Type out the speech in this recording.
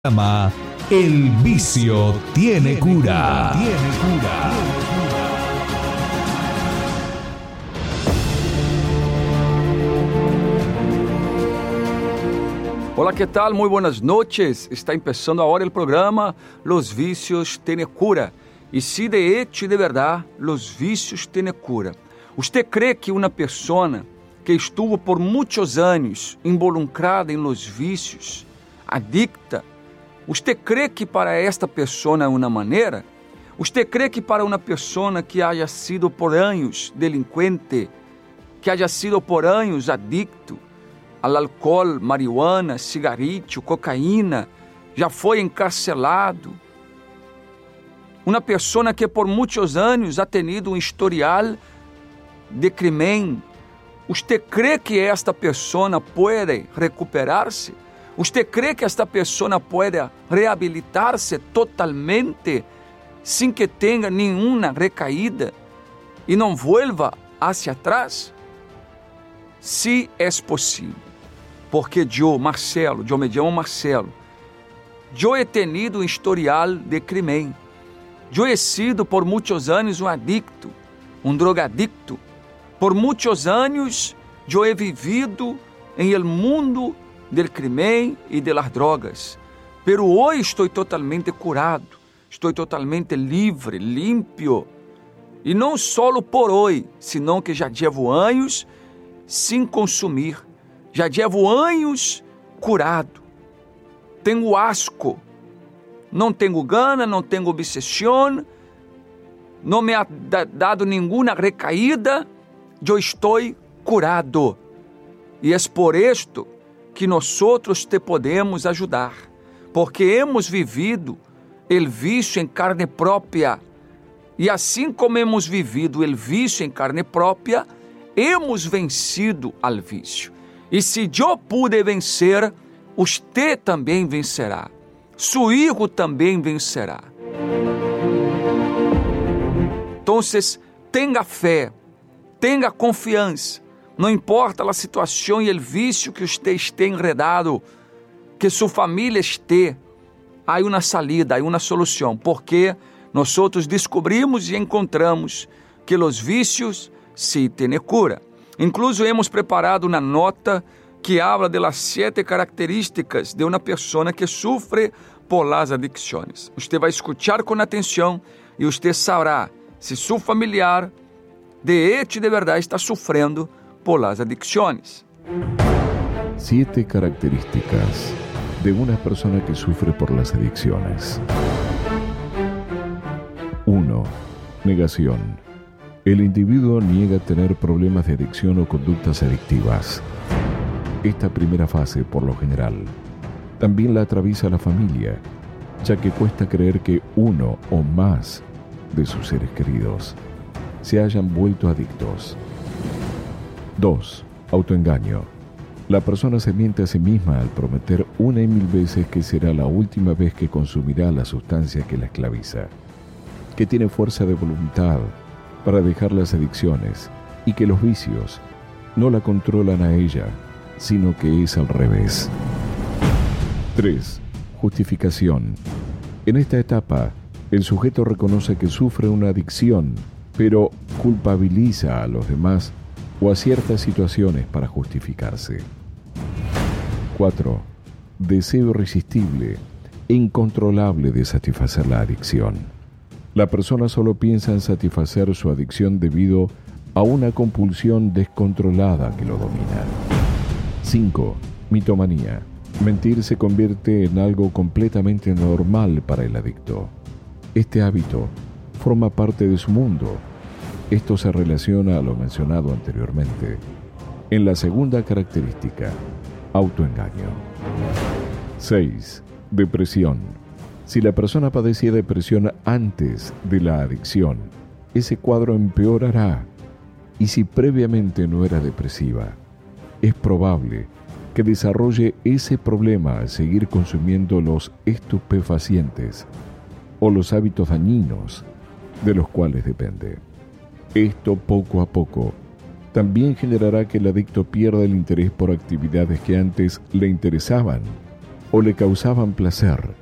Llama El vicio tiene cura. Hola, ¿qué tal? Muy buenas noches. Está empezando ahora el programa Los vicios tienen cura. Y si de hecho y de verdad, los vicios tienen cura. ¿Usted cree que una persona que estuvo por muchos años involucrada en los vicios, adicta, ¿usted cree que para esta persona una manera? ¿Usted cree que para una persona que haya sido por años delincuente, que haya sido por años adicto al alcohol, marihuana, cigarrillo, cocaína, já foi encarcelado? Uma pessoa que por muitos anos ha tenido historial de crimen, ¿usted cree que esta pessoa pode recuperar-se? ¿Usted cree que esta persona puede rehabilitar-se totalmente sin que tenga nenhuma recaída y no vuelva hacia atrás? Sí es posible, porque yo me llamo Marcelo, yo he tenido historial de crimen, yo he sido por muitos anos adicto, drogadicto, por muitos anos yo he vivido en el mundo del crimen y de las drogas, pero hoy estoy totalmente curado, estoy totalmente livre, limpio, e não solo por hoy, sino que já llevo anos sem consumir, já llevo anos curado, tenho asco, não tenho gana, não tenho obsessão, não me ha dado nenhuma recaída, eu estou curado, e é por isto que nós te podemos ajudar, porque hemos vivido o vício em carne própria, e assim como hemos vivido o vício em carne própria, hemos vencido al vício. E se eu pude vencer, você também vencerá, seu filho também vencerá. Então, tenha fé, tenha confiança. Não importa a situação e o vício que você esteja enredado, que sua família esteja, há uma salida, há uma solução, porque nós descobrimos e encontramos que os vícios sí têm cura. Incluso hemos preparado uma nota que habla de las 7 características de uma pessoa que sofre por las adicções. Você vai escutar com atenção e você saberá se seu familiar de hecho e de verdade está sofrendo por las adicciones. 7 características de una persona que sufre por las adicciones. 1. Negación. El individuo niega tener problemas de adicción o conductas adictivas. Esta primera fase, por lo general, también la atraviesa la familia, ya que cuesta creer que uno o más de sus seres queridos se hayan vuelto adictos. 2. Autoengaño. La persona se miente a sí misma al prometer una y mil veces que será la última vez que consumirá la sustancia que la esclaviza, que tiene fuerza de voluntad para dejar las adicciones y que los vicios no la controlan a ella, sino que es al revés. 3. Justificación. En esta etapa, el sujeto reconoce que sufre una adicción, pero culpabiliza a los demás o a ciertas situaciones para justificarse. 4. Deseo irresistible e incontrolable de satisfacer la adicción. La persona solo piensa en satisfacer su adicción debido a una compulsión descontrolada que lo domina. 5. Mitomanía. Mentir se convierte en algo completamente normal para el adicto. Este hábito forma parte de su mundo. Esto se relaciona a lo mencionado anteriormente. En la segunda característica, autoengaño. 6. Depresión. Si la persona padecía depresión antes de la adicción, ese cuadro empeorará. Y si previamente no era depresiva, es probable que desarrolle ese problema al seguir consumiendo los estupefacientes o los hábitos dañinos de los cuales depende. Esto poco a poco también generará que el adicto pierda el interés por actividades que antes le interesaban o le causaban placer,